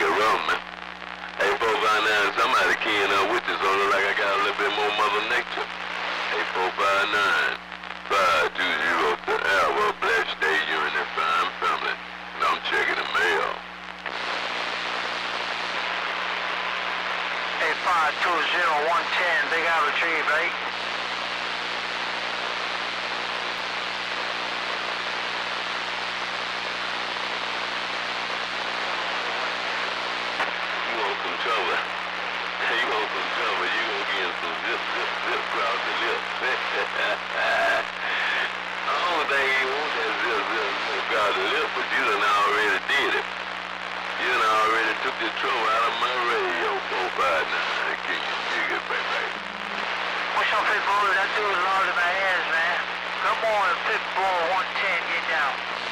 take it wrong, man. Hey, 459, somebody keying up with you, so look like I got a little bit more Mother Nature. Hey, 459, 520 to Alva, Black State, you're in their fine family. And I'm checking the mail. Hey, 520-110, Big Eye Retrieve 8. Trouble. You want some trouble, you gonna get some zip across the lip. I don't think you want that zip across the lip, but you done already did it. You done already took the trouble out of my radio, 459. Can you get back right? What's up, Pitbull? That dude's lost in my hands, man. Come on, Pitbull 110, get down.